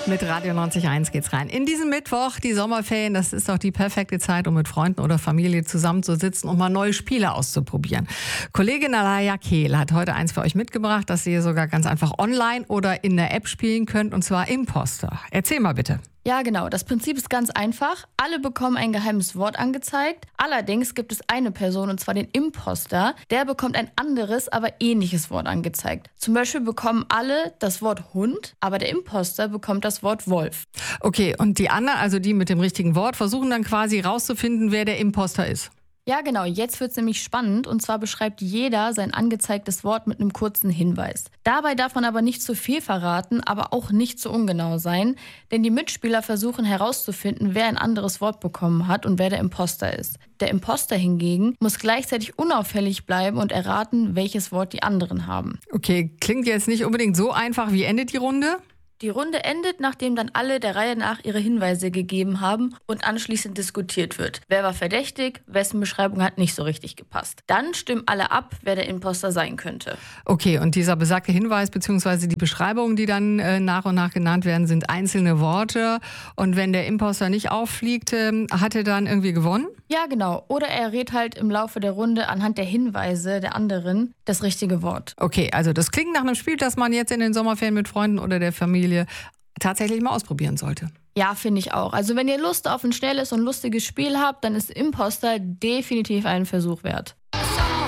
Mit Radio 90.1 geht's rein. In diesem Mittwoch, die Sommerferien, das ist doch die perfekte Zeit, um mit Freunden oder Familie zusammenzusitzen und mal neue Spiele auszuprobieren. Kollegin Alaya Kehl hat heute eins für euch mitgebracht, das ihr sogar ganz einfach online oder in der App spielen könnt, und zwar Imposter. Erzähl mal bitte. Ja, genau. Das Prinzip ist ganz einfach. Alle bekommen ein geheimes Wort angezeigt. Allerdings gibt es eine Person, und zwar den Imposter. Der bekommt ein anderes, aber ähnliches Wort angezeigt. Zum Beispiel bekommen alle das Wort Hund, aber der Imposter bekommt das Wort Wolf. Okay, und die anderen, also die mit dem richtigen Wort, versuchen dann quasi rauszufinden, wer der Imposter ist. Ja, genau. Jetzt wird es nämlich spannend. Und zwar beschreibt jeder sein angezeigtes Wort mit einem kurzen Hinweis. Dabei darf man aber nicht zu viel verraten, aber auch nicht zu ungenau sein. Denn die Mitspieler versuchen herauszufinden, wer ein anderes Wort bekommen hat und wer der Imposter ist. Der Imposter hingegen muss gleichzeitig unauffällig bleiben und erraten, welches Wort die anderen haben. Okay, klingt jetzt nicht unbedingt so einfach. Wie endet die Runde? Die Runde endet, nachdem dann alle der Reihe nach ihre Hinweise gegeben haben und anschließend diskutiert wird. Wer war verdächtig, wessen Beschreibung hat nicht so richtig gepasst. Dann stimmen alle ab, wer der Imposter sein könnte. Okay, und dieser besagte Hinweis bzw. die Beschreibungen, die dann nach und nach genannt werden, sind einzelne Worte. Und wenn der Imposter nicht auffliegt, hat er dann irgendwie gewonnen? Ja, genau. Oder er rät halt im Laufe der Runde anhand der Hinweise der anderen das richtige Wort. Okay, also das klingt nach einem Spiel, das man jetzt in den Sommerferien mit Freunden oder der Familie tatsächlich mal ausprobieren sollte. Ja, finde ich auch. Also wenn ihr Lust auf ein schnelles und lustiges Spiel habt, dann ist Imposter definitiv einen Versuch wert.